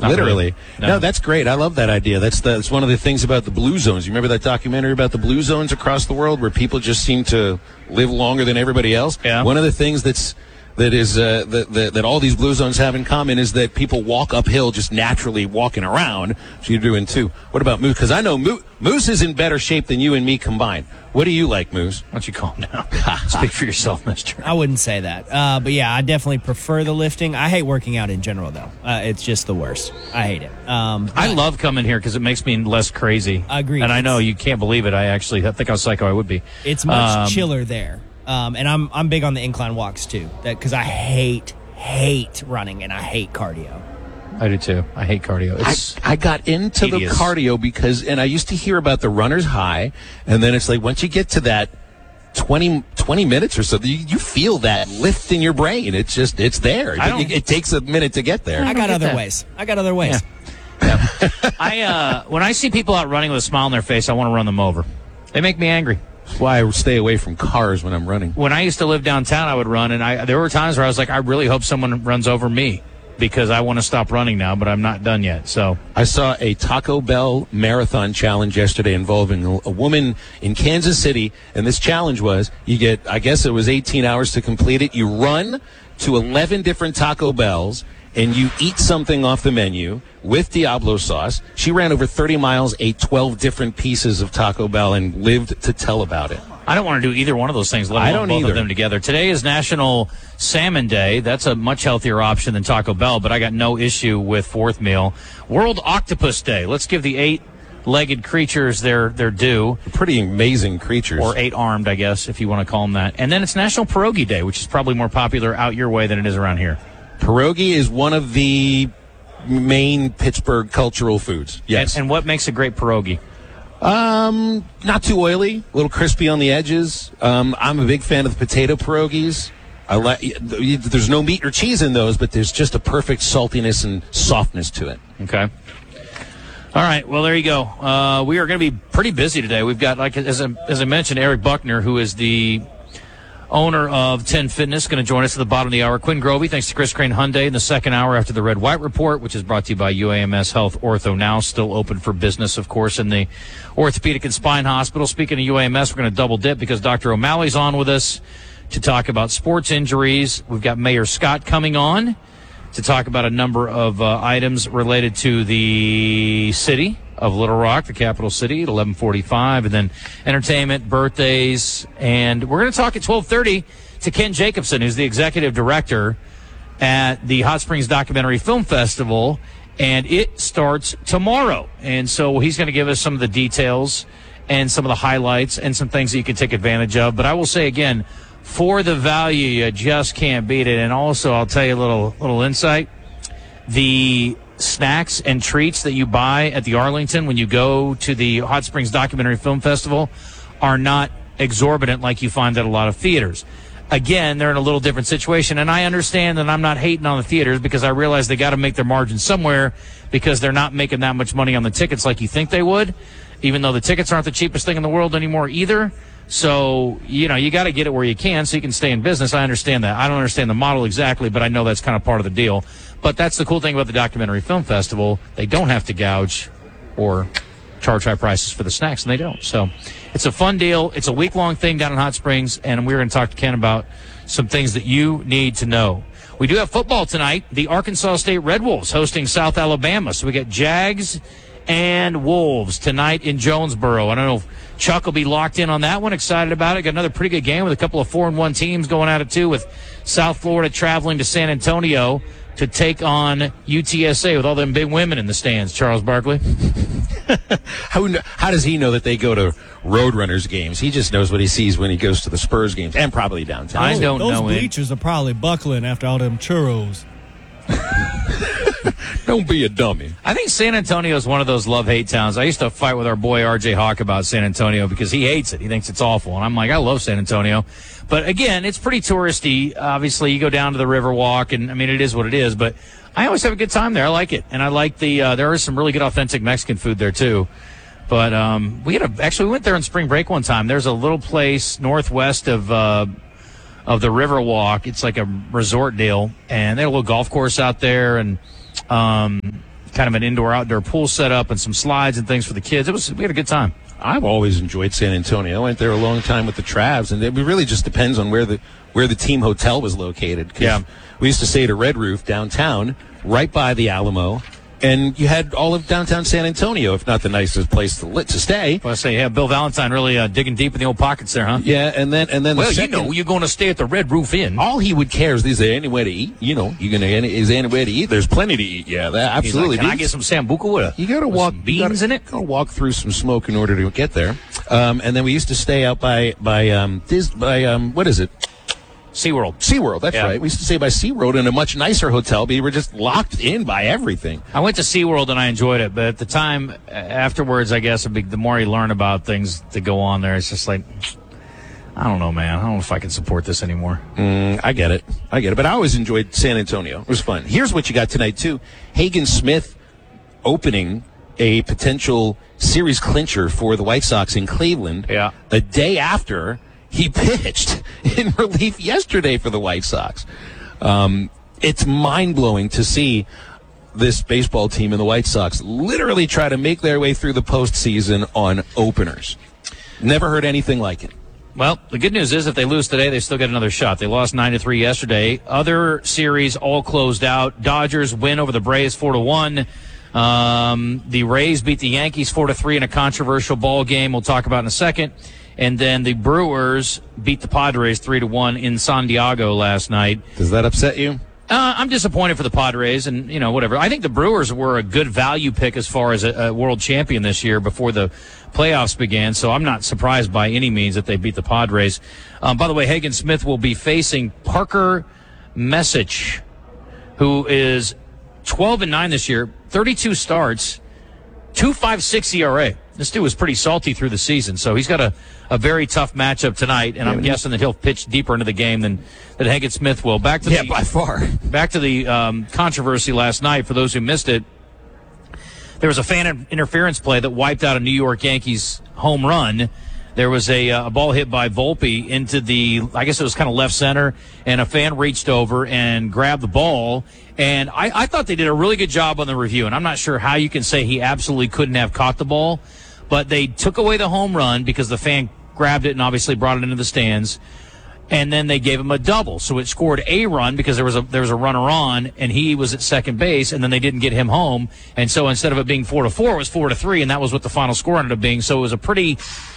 Literally. No. No, that's great. I love that idea. That's one of the things about the blue zones. You remember that documentary about the blue zones across the world where people just seem to live longer than everybody else? Yeah. One of the things that all these blue zones have in common is that people walk uphill just naturally walking around. So you're doing too. What about Moose? Because I know Moose is in better shape than you and me combined. What do you like, Moose? Why don't you calm down? Speak for yourself, mister. I wouldn't say that. But yeah, I definitely prefer the lifting. I hate working out in general, though. It's just the worst. I hate it. I love coming here because it makes me less crazy. I agree. And I know you can't believe it. I think how psycho I would be. It's much chiller there. And I'm big on the incline walks, too, because I hate running and I hate cardio. I do, too. I hate cardio. I got into tedious. the cardio and I used to hear about the runner's high, and then it's like once you get to that 20 minutes or so, you feel that lift in your brain. It's there. It takes a minute to get there. I got other ways. Yeah. When I see people out running with a smile on their face, I want to run them over. They make me angry. That's why I stay away from cars when I'm running. When I used to live downtown, I would run, and there were times where I was like, I really hope someone runs over me because I want to stop running now, but I'm not done yet. So I saw a Taco Bell marathon challenge yesterday involving a woman in Kansas City, and this challenge was you get, I guess it was 18 hours to complete it. You run to 11 different Taco Bells, and you eat something off the menu with Diablo sauce. She ran over 30 miles, ate 12 different pieces of Taco Bell, and lived to tell about it. I don't want to do either one of those things, let alone both of them together. Today is National Salmon Day. That's a much healthier option than Taco Bell, but I got no issue with fourth meal. World Octopus Day. Let's give the 8-legged creatures their due. Pretty amazing creatures. Or 8-armed, I guess, if you want to call them that. And then it's National Pierogi Day, which is probably more popular out your way than it is around here. Pierogi is one of the main Pittsburgh cultural foods. Yes. And what makes a great pierogi? Not too oily, a little crispy on the edges. I'm a big fan of the potato pierogies. There's no meat or cheese in those, but there's just a perfect saltiness and softness to it. Okay. All right. Well, there you go. We are going to be pretty busy today. We've got, as I mentioned, Eric Buckner, who is the owner of 10 Fitness, going to join us at the bottom of the hour. Quinn Grovey, thanks to Chris Crane Hyundai in the second hour after the Red White Report, which is brought to you by UAMS Health Ortho Now, still open for business, of course, in the Orthopedic and Spine Hospital. Speaking of UAMS, we're going to double dip because Dr. O'Malley's on with us to talk about sports injuries. We've got Mayor Scott coming on to talk about a number of items related to the city of Little Rock, the capital city, at 11:45, and then entertainment, birthdays, and we're going to talk at 12:30 to Ken Jacobson, who's the executive director at the Hot Springs Documentary Film Festival, and it starts tomorrow. And so he's going to give us some of the details and some of the highlights and some things that you can take advantage of. But I will say again, for the value, you just can't beat it. And also, I'll tell you a little insight. The snacks and treats that you buy at the Arlington when you go to the Hot Springs Documentary Film Festival are not exorbitant like you find at a lot of theaters. Again, they're in a little different situation, and I understand that I'm not hating on the theaters because I realize they got to make their margin somewhere because they're not making that much money on the tickets like you think they would, even though the tickets aren't the cheapest thing in the world anymore either. So, you got to get it where you can so you can stay in business. I understand that. I don't understand the model exactly, but I know that's kind of part of the deal. But that's the cool thing about the Documentary Film Festival. They don't have to gouge or charge high prices for the snacks, and they don't. So it's a fun deal. It's a week-long thing down in Hot Springs, and we're going to talk to Ken about some things that you need to know. We do have football tonight. The Arkansas State Red Wolves hosting South Alabama. So we got Jags and Wolves tonight in Jonesboro. I don't know if Chuck will be locked in on that one. Excited about it. Got another pretty good game with a couple of 4-1 teams going at it, too, with South Florida traveling to San Antonio to take on UTSA with all them big women in the stands. Charles Barkley. How does he know that they go to Roadrunners games? He just knows what he sees when he goes to the Spurs games and probably downtown. I don't know. Those bleachers are probably buckling after all them churros. Don't be a dummy. I think San Antonio is one of those love-hate towns. I used to fight with our boy R.J. Hawk about San Antonio because he hates it. He thinks it's awful. And I'm like, I love San Antonio. But, again, it's pretty touristy. Obviously, you go down to the Riverwalk, and, I mean, it is what it is. But I always have a good time there. I like it. And I like there is some really good authentic Mexican food there, too. But we went there on spring break one time. There's a little place northwest of the Riverwalk. It's like a resort deal. And they had a little golf course out there and kind of an indoor-outdoor pool setup and some slides and things for the kids. We had a good time. I've always enjoyed San Antonio. I went there a long time with the Travs, and it really just depends on where the team hotel was located. 'Cause Yeah. we used to stay at a Red Roof downtown, right by the Alamo, and you had all of downtown San Antonio, if not the nicest place to stay. Well, I say, yeah, Bill Valentine really digging deep in the old pockets there, huh? Yeah, and then Well, the second, you're going to stay at the Red Roof Inn. all he would care is there anywhere to eat. You know, is there anywhere to eat? There's plenty to eat. Yeah, that He's absolutely. like, can I get some sambuca with You got to walk some beans in it? Got to walk through some smoke in order to get there. And then we used to stay out by what is it? SeaWorld. SeaWorld, that's Yeah. right. We used to stay by SeaWorld in a much nicer hotel, but we were just locked in by everything. I went to SeaWorld and I enjoyed it, but at the time, afterwards, I guess, the more you learn about things that go on there, it's just like, I don't know, man. I don't know if I can support this anymore. I get it. But I always enjoyed San Antonio. It was fun. Here's what you got tonight, too. Hagen Smith opening a potential series clincher for the White Sox in Cleveland. Yeah. A day after he pitched in relief yesterday for the White Sox. It's mind-blowing to see this baseball team and the White Sox literally try to make their way through the postseason on openers. Never heard anything like it. Well, the good news is if they lose today, they still get another shot. They lost 9-3 yesterday. Other series all closed out. Dodgers win over the Braves 4-1. The Rays beat the Yankees 4-3 in a controversial ball game we'll talk about in a second. And then the Brewers beat the Padres 3-1 in San Diego last night. Does that upset you? I'm disappointed for the Padres, and whatever. I think the Brewers were a good value pick as far as a world champion this year before the playoffs began. So I'm not surprised by any means that they beat the Padres. By the way, Hagen Smith will be facing Parker Messich, who is 12-9 this year, 32 starts, 2.56 ERA. This dude was pretty salty through the season, so he's got a very tough matchup tonight, and I'm guessing that he'll pitch deeper into the game than Hagen Smith will. By far. Back to the controversy last night. For those who missed it, there was a fan interference play that wiped out a New York Yankees home run. There was a ball hit by Volpe into I guess it was kind of left center, and a fan reached over and grabbed the ball. And I thought they did a really good job on the review, and I'm not sure how you can say he absolutely couldn't have caught the ball, but they took away the home run because the fan grabbed it and obviously brought it into the stands. And then they gave him a double, so it scored a run because there was a runner on, and he was at second base, and then they didn't get him home, and so instead of it being 4-4, it was 4-3, and that was what the final score ended up being. So it was a pretty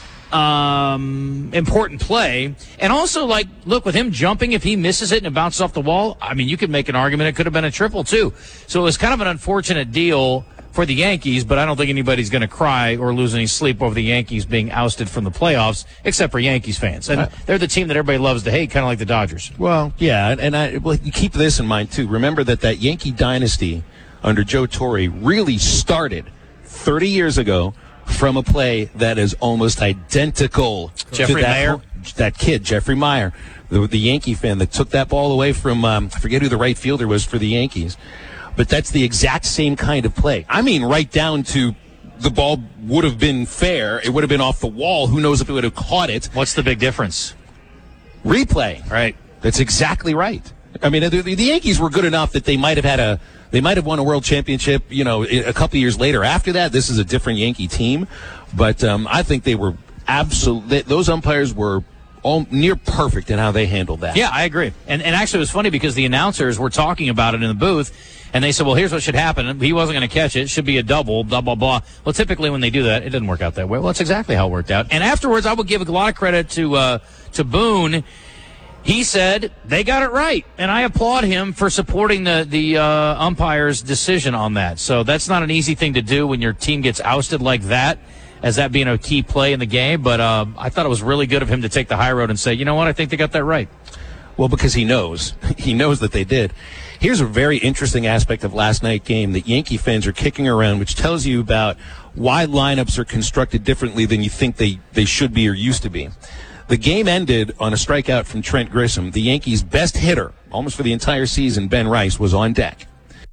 important play. And also, look, with him jumping, if he misses it and it bounces off the wall, I mean, you could make an argument it could have been a triple too. So it was kind of an unfortunate deal for the Yankees, but I don't think anybody's going to cry or lose any sleep over the Yankees being ousted from the playoffs, except for Yankees fans. And they're the team that everybody loves to hate, kind of like the Dodgers. Well, yeah, and you keep this in mind, too. Remember that Yankee dynasty under Joe Torre really started 30 years ago from a play that is almost identical Jeffrey to Meyer? that kid, Jeffrey Meyer, the Yankee fan that took that ball away from, I forget who the right fielder was for the Yankees. But that's the exact same kind of play. I mean, right down to the ball would have been fair. It would have been off the wall. Who knows if it would have caught it. What's the big difference? Replay. Right. That's exactly right. I mean, the Yankees were good enough that they might have won a world championship, a couple years later. After that, this is a different Yankee team. But I think they were those umpires were all near perfect in how they handled that. Yeah, I agree. And actually, it was funny because the announcers were talking about it in the booth, and they said, well, here's what should happen. He wasn't going to catch it. It should be a double, blah, blah, blah. Well, typically when they do that, it doesn't work out that way. Well, that's exactly how it worked out. And afterwards, I would give a lot of credit to Boone. He said they got it right, and I applaud him for supporting the umpire's decision on that. So that's not an easy thing to do when your team gets ousted like that, as that being a key play in the game. But I thought it was really good of him to take the high road and say, you know what, I think they got that right. Well, because he knows that they did. Here's a very interesting aspect of last night's game that Yankee fans are kicking around, which tells you about why lineups are constructed differently than you think they should be or used to be. The game ended on a strikeout from Trent Grisham. The Yankees' best hitter, almost for the entire season, Ben Rice, was on deck.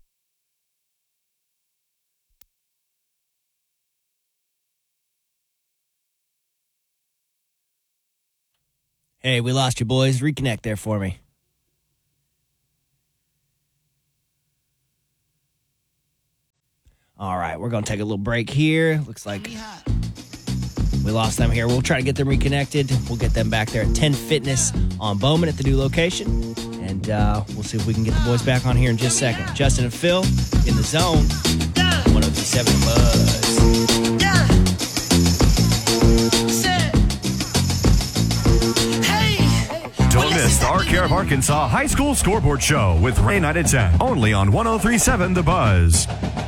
Hey, we lost you, boys. Reconnect there for me. All right, we're going to take a little break here. Looks like we lost them here. We'll try to get them reconnected. We'll get them back there at 10 Fitness on Bowman at the new location. And we'll see if we can get the boys back on here in just a second. Justin and Phil in the zone. 103.7 Buzz. Don't miss the Arcare of Arkansas High School Scoreboard Show with Ray Night at 10. Only on 103.7 The Buzz.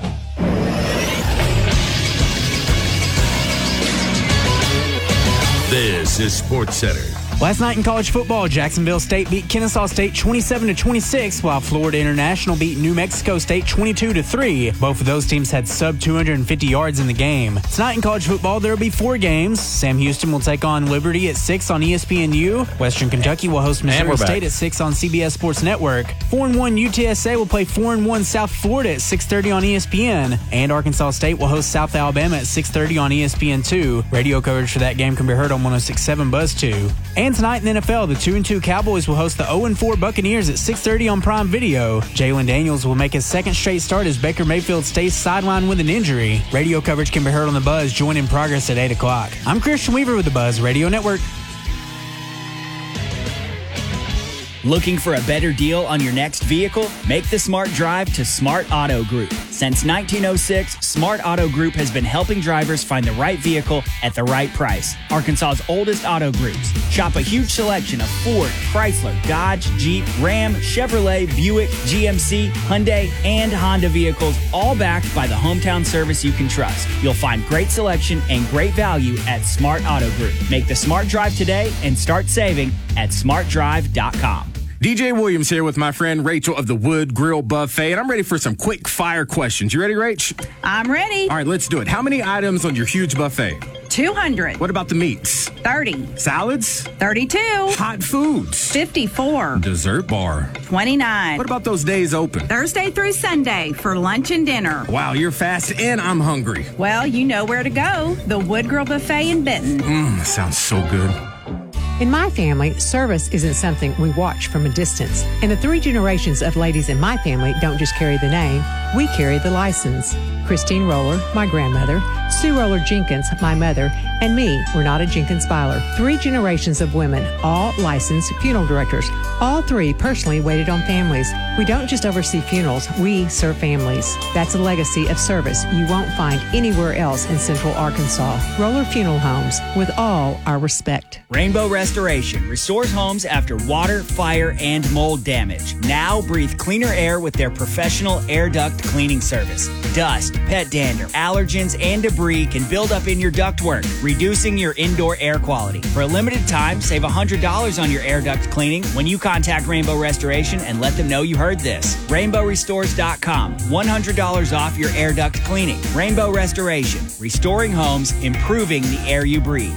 This is Sports Center. Last night in college football, Jacksonville State beat Kennesaw State 27-26, while Florida International beat New Mexico State 22-3. Both of those teams had sub 250 yards in the game. Tonight in college football, there will be 4 games. Sam Houston will take on Liberty at 6 on ESPNU. Western Kentucky will host Missouri State at 6 on CBS Sports Network. 4-1 UTSA will play 4-1 South Florida at 6:30 on ESPN. And Arkansas State will host South Alabama at 6:30 on ESPN2. Radio coverage for that game can be heard on 106.7 Buzz 2. And tonight in the NFL, the 2-2 Cowboys will host the 0-4 Buccaneers at 6:30 on Prime Video. Jalen Daniels will make his second straight start as Baker Mayfield stays sidelined with an injury. Radio coverage can be heard on the Buzz, join in progress at 8 o'clock. I'm Christian Weaver with the Buzz Radio Network. Looking for a better deal on your next vehicle? Make the smart drive to Smart Auto Group. Since 1906, Smart Auto Group has been helping drivers find the right vehicle at the right price. Arkansas's oldest auto groups. Shop a huge selection of Ford, Chrysler, Dodge, Jeep, Ram, Chevrolet, Buick, GMC, Hyundai, and Honda vehicles, all backed by the hometown service you can trust. You'll find great selection and great value at Smart Auto Group. Make the smart drive today and start saving at smartdrive.com. DJ Williams here with my friend Rachel of the Wood Grill Buffet, and I'm ready for some quick fire questions. You ready, Rach? I'm ready. All right, let's do it. How many items on your huge buffet? 200. What about the meats? 30. Salads? 32. Hot foods? 54. Dessert bar? 29. What about those days open? Thursday through Sunday for lunch and dinner. Wow, you're fast and I'm hungry. Well, you know where to go. The Wood Grill Buffet in Benton. Sounds so good. In my family, service isn't something we watch from a distance. And the 3 generations of ladies in my family don't just carry the name, we carry the license. Christine Roller, my grandmother, Sue Roller Jenkins, my mother, and me, Renata Jenkins Byler. 3 generations of women, all licensed funeral directors. All 3 personally waited on families. We don't just oversee funerals, we serve families. That's a legacy of service you won't find anywhere else in Central Arkansas. Roller Funeral Homes, with all our respect. Rainbow Restoration restores homes after water, fire, and mold damage. Now breathe cleaner air with their professional air duct cleaning service. Dust, pet dander, allergens, and debris can build up in your ductwork, reducing your indoor air quality. For a limited time, save $100 on your air duct cleaning when you contact Rainbow Restoration and let them know you heard this. RainbowRestores.com. $100 off your air duct cleaning. Rainbow Restoration. Restoring homes, improving the air you breathe.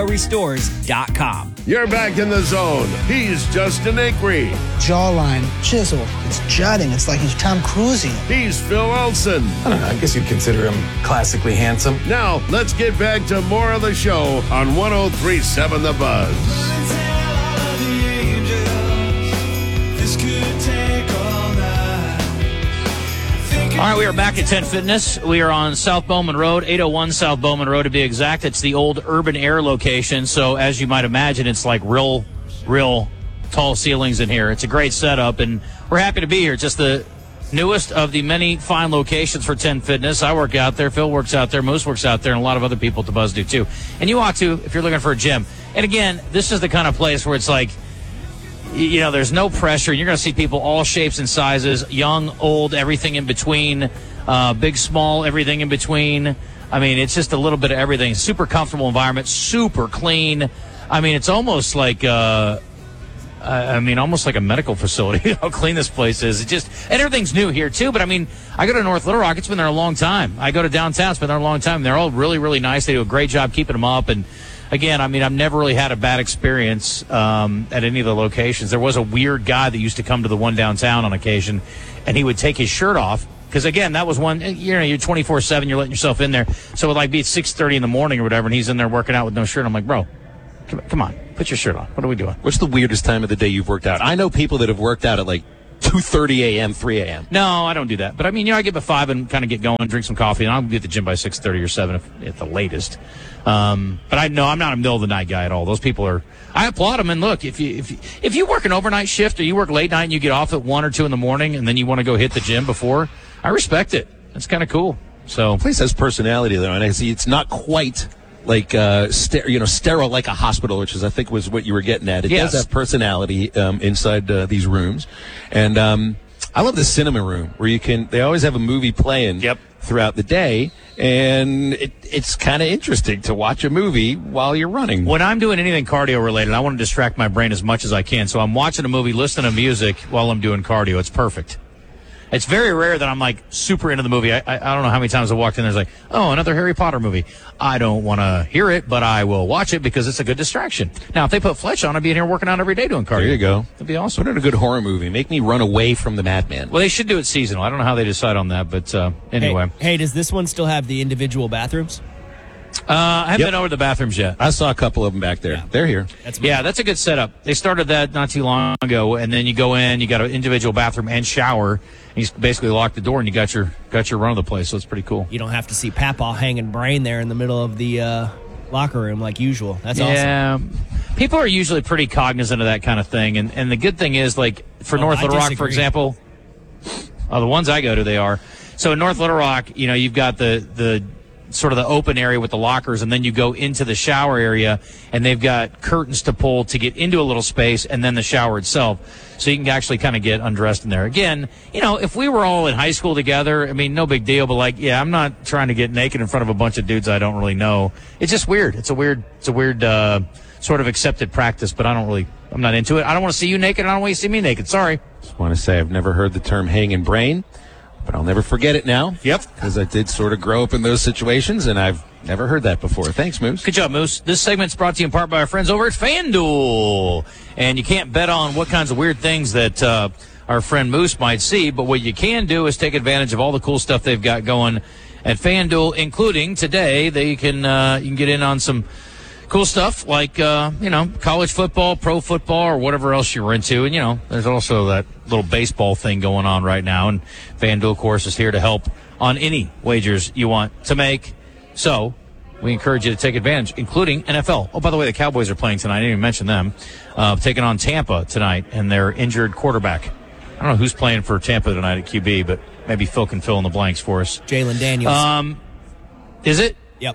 RainbowRestores.com. You're back in the zone. He's Justin Acree. Jawline, chisel, it's jutting. It's like he's Tom Cruising. He's Phil Elson. I don't know. I guess you'd consider him classically handsome. Now, let's get back to more of the show on 103.7 The Buzz. All right, we are back at 10 Fitness. We are on South Bowman Road, 801 South Bowman Road to be exact. It's the old Urban Air location. So as you might imagine, it's like real tall ceilings in here. It's a great setup, and we're happy to be here. It's just the newest of the many fine locations for 10 Fitness. I work out there. Phil works out there. Moose works out there, and a lot of other people at the Buzz do too. And you ought to if you're looking for a gym. And again, this is the kind of place where it's like, you know, there's no pressure. You're going to see people all shapes and sizes, young, old, everything in between, big, small, everything in between. I mean, it's just a little bit of everything. Super comfortable environment, super clean. I mean, it's almost like almost like a medical facility, how clean this place is. It just, and everything's new here too. But I mean, I go to North Little Rock, it's been there a long time. I go to downtown, it's been there a long time. They're all really, really nice. They do a great job keeping them up. And again, I mean, I've never really had a bad experience at any of the locations. There was a weird guy that used to come to the one downtown on occasion, and he would take his shirt off. Because, again, that was one, you know, you're 24/7, you're letting yourself in there. So it would like be at 6:30 in the morning or whatever, and he's in there working out with no shirt. I'm like, bro, come on, put your shirt on. What are we doing? What's the weirdest time of the day you've worked out? I know people that have worked out at like 2:30 a.m., 3 a.m. No, I don't do that. But I mean, I get up at 5 and kind of get going, drink some coffee, and I'll be at the gym by 6:30 or 7 at the latest. But I know I'm not a middle of the night guy at all. Those people are. I applaud them. And look, if you work an overnight shift or you work late night and you get off at 1 or 2 in the morning and then you want to go hit the gym before, I respect it. That's kind of cool. So the place has personality though, and I see it's not quite like sterile like a hospital, which is I think was what you were getting at. It does have personality inside these rooms, and I love the cinema room where they always have a movie playing throughout the day, and it's kind of interesting to watch a movie while you're running. When I'm doing anything cardio related, I want to distract my brain as much as I can, so I'm watching a movie, listening to music while I'm doing cardio. It's perfect. It's very rare that I'm like super into the movie. I don't know how many times I walked in there's like, oh, another Harry Potter movie. I don't want to hear it, but I will watch it because it's a good distraction. Now, if they put Fletch on, I'd be in here working out every day doing cardio. There you go. That'd be awesome. Put in a good horror movie. Make me run away from the madman. Well, they should do it seasonal. I don't know how they decide on that, but anyway. Hey, does this one still have the individual bathrooms? I haven't been over to the bathrooms yet. I saw a couple of them back there. Yeah. They're here. That's a good setup. They started that not too long ago, and then you go in, you got an individual bathroom and shower, and you basically lock the door, and you got your run of the place, so it's pretty cool. You don't have to see Papa hanging brain there in the middle of the locker room like usual. That's awesome. Yeah. People are usually pretty cognizant of that kind of thing, and the good thing is, like, for North Little Rock, for example, the ones I go to, they are. So in North Little Rock, you've got the sort of the open area with the lockers, and then you go into the shower area, and they've got curtains to pull to get into a little space, and then the shower itself, so you can actually kind of get undressed in there. Again, if we were all in high school together, I mean, no big deal, but I'm not trying to get naked in front of a bunch of dudes I don't really know. It's just weird. It's a weird sort of accepted practice, but I'm not into it. I don't want to see you naked, and I don't want you to see me naked. Sorry. Just want to say I've never heard the term hanging brain, but I'll never forget it now. Yep. Because I did sort of grow up in those situations, and I've never heard that before. Thanks, Moose. Good job, Moose. This segment's brought to you in part by our friends over at FanDuel. And you can't bet on what kinds of weird things that our friend Moose might see, but what you can do is take advantage of all the cool stuff they've got going at FanDuel, including today you can get in on some cool stuff like, college football, pro football, or whatever else you're into. And, there's also that little baseball thing going on right now. And FanDuel, of course, is here to help on any wagers you want to make. So we encourage you to take advantage, including NFL. Oh, by the way, the Cowboys are playing tonight. I didn't even mention them. Taking on Tampa tonight and their injured quarterback. I don't know who's playing for Tampa tonight at QB, but maybe Phil can fill in the blanks for us. Jalen Daniels. Is it? Yep.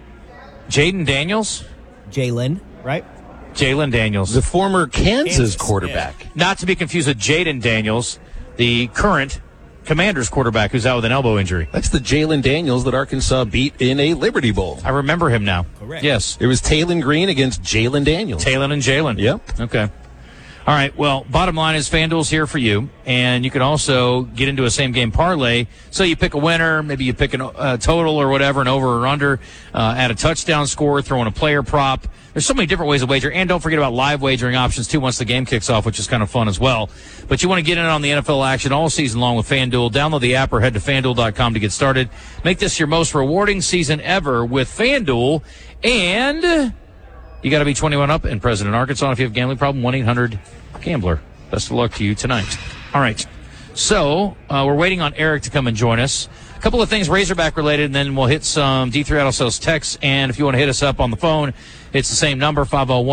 Jaden Daniels? Jalen, right? Jalen Daniels. The former Kansas quarterback. Yeah. Not to be confused with Jaden Daniels, the current Commanders quarterback who's out with an elbow injury. That's the Jalen Daniels that Arkansas beat in a Liberty Bowl. I remember him now. Correct. Yes. It was Talon Green against Jalen Daniels. Talon and Jalen. Yep. Okay. All right, well, bottom line is FanDuel's here for you, and you can also get into a same-game parlay. So you pick a winner, maybe you pick a total or whatever, an over or under, add a touchdown score, throw in a player prop. There's so many different ways to wager, and don't forget about live wagering options, too, once the game kicks off, which is kind of fun as well. But you want to get in on the NFL action all season long with FanDuel. Download the app or head to FanDuel.com to get started. Make this your most rewarding season ever with FanDuel, and you got to be 21 up and present in Arkansas. If you have a gambling problem, 1-800-GAMBLER. Best of luck to you tonight. All right. So we're waiting on Eric to come and join us. A couple of things Razorback related, and then we'll hit some D3 Auto Sales texts. And if you want to hit us up on the phone, it's the same number,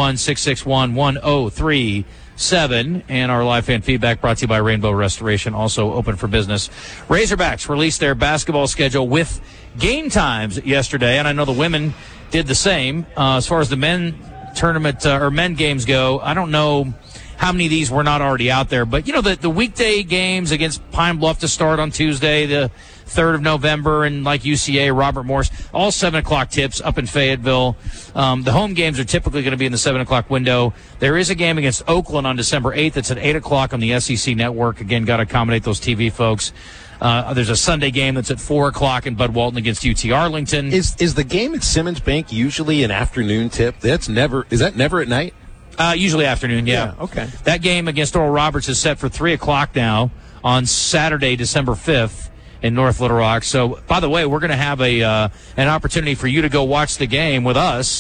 501-661-1037. And our live fan feedback brought to you by Rainbow Restoration, also open for business. Razorbacks released their basketball schedule with game times yesterday, and I know the women did the same. As far as the men tournament or men games go, I don't know how many of these were not already out there. But, the weekday games against Pine Bluff to start on Tuesday, the 3rd of November, and like UCA, Robert Morris, all 7 o'clock tips up in Fayetteville. The home games are typically going to be in the 7 o'clock window. There is a game against Oakland on December 8th. It's at 8 o'clock on the SEC network. Again, got to accommodate those TV folks. There's a Sunday game that's at 4 o'clock in Bud Walton against UT Arlington. Is the game at Simmons Bank usually an afternoon tip? Is that never at night? Usually afternoon, yeah. Okay. That game against Oral Roberts is set for 3 o'clock now on Saturday, December 5th in North Little Rock. So, by the way, we're going to have an opportunity for you to go watch the game with us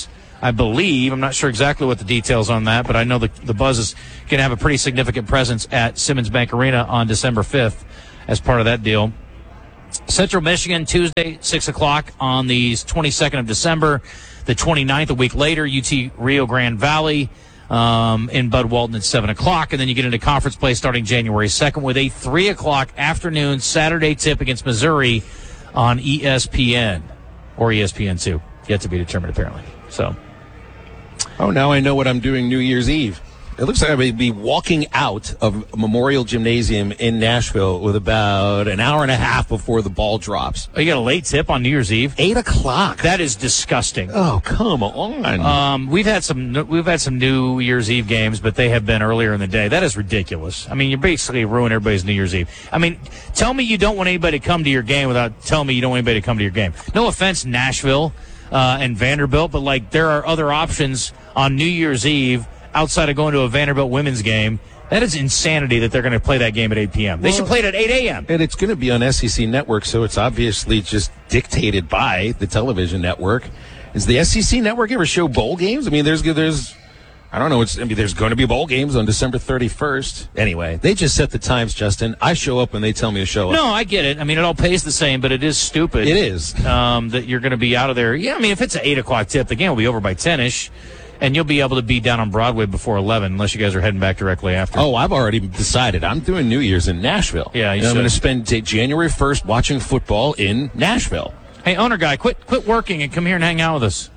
I believe. I'm not sure exactly what the details on that, but I know the Buzz is going to have a pretty significant presence at Simmons Bank Arena on December 5th as part of that deal. Central Michigan, Tuesday, 6 o'clock on the 22nd of December. The 29th, a week later, UT Rio Grande Valley in Bud Walton at 7 o'clock. And then you get into conference play starting January 2nd with a 3 o'clock afternoon Saturday tip against Missouri on ESPN. Or ESPN2. Yet to be determined, apparently. So. Oh, now I know what I'm doing New Year's Eve. It looks like I may be walking out of Memorial Gymnasium in Nashville with about an hour and a half before the ball drops. Oh, you got a late tip on New Year's Eve? 8 o'clock. That is disgusting. Oh, come on. We've had some New Year's Eve games, but they have been earlier in the day. That is ridiculous. I mean, you basically ruin everybody's New Year's Eve. I mean, tell me you don't want anybody to come to your game without telling me you don't want anybody to come to your game. No offense, Nashville and Vanderbilt, but like there are other options on New Year's Eve outside of going to a Vanderbilt women's game. That is insanity that they're going to play that game at 8 p.m. They should play it at 8 a.m. And it's going to be on SEC Network, so it's obviously just dictated by the television network. Does the SEC Network ever show bowl games? I mean, there's I don't know. There's going to be bowl games on December 31st. Anyway, they just set the times, Justin. I show up when they tell me to show up. No, I get it. I mean, it all pays the same, but it is stupid. It is. That you're going to be out of there. Yeah, I mean, if it's an 8 o'clock tip, the game will be over by 10-ish. And you'll be able to be down on Broadway before 11, unless you guys are heading back directly after. Oh, I've already decided. I'm doing New Year's in Nashville. Yeah, I'm going to spend January 1st watching football in Nashville. Hey, owner guy, quit working and come here and hang out with us.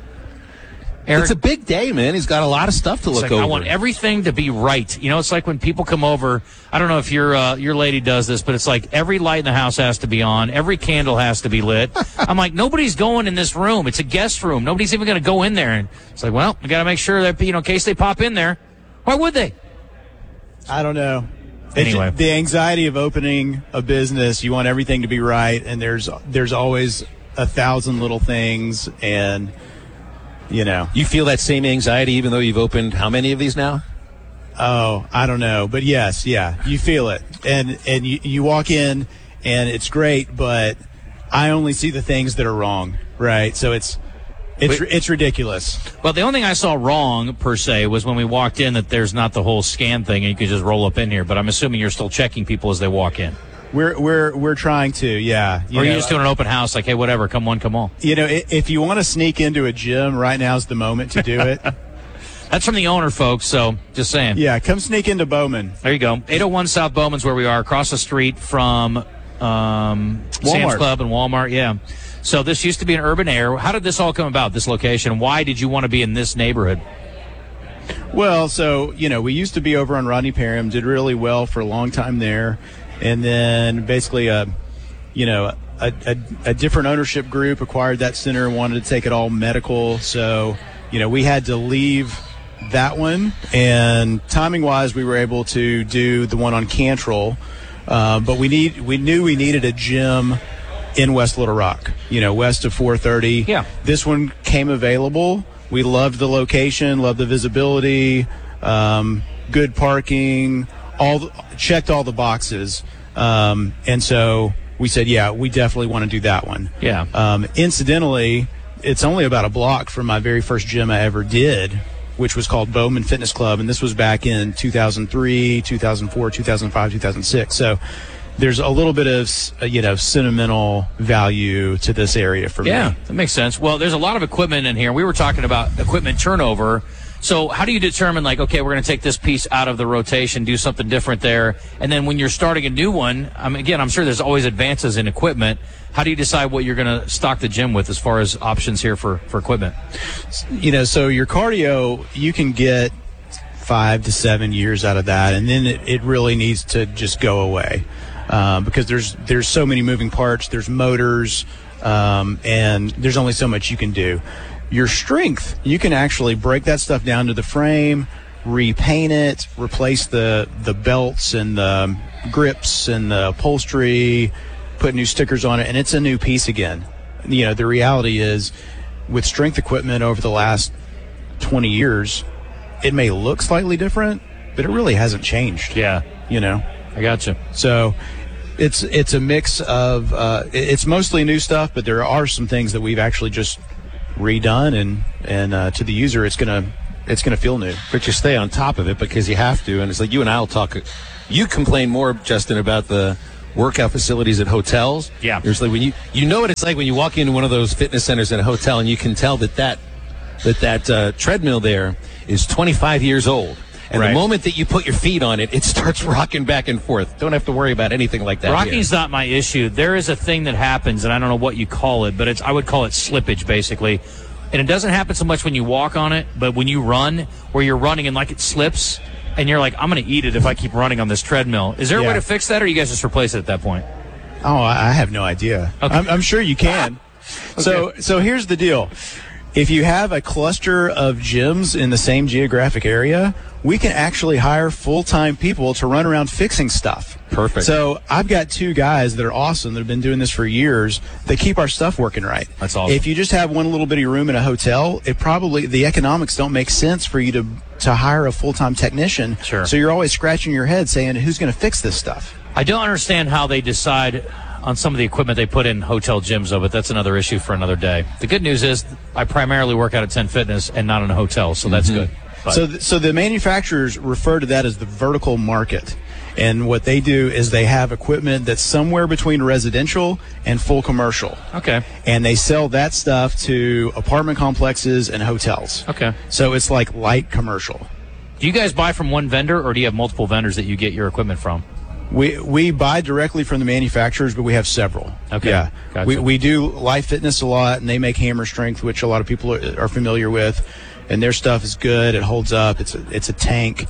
Eric, it's a big day, man. He's got a lot of stuff to look over. I want everything to be right. You know, it's like when people come over. I don't know if your lady does this, but it's like every light in the house has to be on. Every candle has to be lit. I'm like, nobody's going in this room. It's a guest room. Nobody's even going to go in there. And it's like, well, we got to make sure that, in case they pop in there. Why would they? I don't know. Anyway, the anxiety of opening a business, you want everything to be right, and there's always 1,000 little things, and you feel that same anxiety even though you've opened how many of these now? Oh, I don't know, but yes, you feel it, and you walk in, and it's great, but I only see the things that are wrong, right? So it's ridiculous. Well, the only thing I saw wrong, per se, was when we walked in that there's not the whole scan thing and you could just roll up in here. But I'm assuming you're still checking people as they walk in. We're trying to, yeah. Or are you just doing an open house, like, hey, whatever, come one, come all? If you want to sneak into a gym, right now's the moment to do it. That's from the owner, folks, so just saying. Yeah, come sneak into Bowman. There you go. 801 South Bowman's where we are, across the street from Sam's Club and Walmart, yeah. So this used to be an urban area. How did this all come about, this location? Why did you want to be in this neighborhood? Well, so, we used to be over on Rodney Parham, did really well for a long time there. And then basically, a different ownership group acquired that center and wanted to take it all medical. So, we had to leave that one. And timing-wise, we were able to do the one on Cantrell. But we knew we needed a gym in West Little Rock, west of 430. Yeah. This one came available. We loved the location, loved the visibility, good parking, checked all the boxes. And so we said, yeah, we definitely want to do that one. Yeah. Incidentally, it's only about a block from my very first gym I ever did, which was called Bowman Fitness Club. And this was back in 2003, 2004, 2005, 2006. So there's a little bit of, sentimental value to this area for me. Yeah, that makes sense. Well, there's a lot of equipment in here. We were talking about equipment turnover. So how do you determine, like, okay, we're going to take this piece out of the rotation, do something different there, and then when you're starting a new one, I'm sure there's always advances in equipment. How do you decide what you're going to stock the gym with as far as options here for equipment? So your cardio, you can get 5 to 7 years out of that, and then it really needs to just go away. Because there's so many moving parts, there's motors, and there's only so much you can do. Your strength, you can actually break that stuff down to the frame, repaint it, replace the belts and the grips and the upholstery, put new stickers on it, and it's a new piece again. The reality is, with strength equipment over the last 20 years, it may look slightly different, but it really hasn't changed. Yeah. I gotcha. So it's a mix of it's mostly new stuff, but there are some things that we've actually just redone, and to the user, it's gonna feel new. But you stay on top of it because you have to. And it's like you and I will talk. You complain more, Justin, about the workout facilities at hotels. Yeah. There's like when you know what it's like when you walk into one of those fitness centers in a hotel and you can tell that treadmill there is 25 years old. And right. The moment that you put your feet on it, it starts rocking back and forth. Don't have to worry about anything like that. Rocking's not my issue. There is a thing that happens, and I don't know what you call it, but I would call it slippage, basically. And it doesn't happen so much when you walk on it, but when you run, where you're running and like it slips, and you're like, I'm going to eat it if I keep running on this treadmill. Is there a way to fix that, or you guys just replace it at that point? Oh, I have no idea. Okay. I'm sure you can. Okay. So here's the deal. If you have a cluster of gyms in the same geographic area, we can actually hire full-time people to run around fixing stuff. Perfect. So I've got 2 guys that are awesome that have been doing this for years. They keep our stuff working right. That's awesome. If you just have one little bitty room in a hotel, the economics don't make sense for you to hire a full-time technician. Sure. So you're always scratching your head saying, who's going to fix this stuff? I don't understand how they decide on some of the equipment they put in hotel gyms, though, but that's another issue for another day. The good news is I primarily work out at 10 Fitness and not in a hotel, so that's good. But So the manufacturers refer to that as the vertical market. And what they do is they have equipment that's somewhere between residential and full commercial. Okay. And they sell that stuff to apartment complexes and hotels. Okay. So it's like light commercial. Do you guys buy from one vendor, or do you have multiple vendors that you get your equipment from? We buy directly from the manufacturers, but we have several. Okay. Yeah. Gotcha. We do Life Fitness a lot, and they make Hammer Strength, which a lot of people are familiar with. And their stuff is good. It holds up. It's a tank.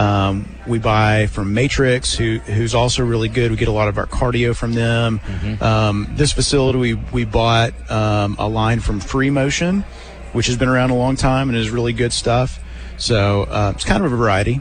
We buy from Matrix, who's also really good. We get a lot of our cardio from them. Mm-hmm. This facility, we bought a line from Free Motion, which has been around a long time and is really good stuff. So it's kind of a variety.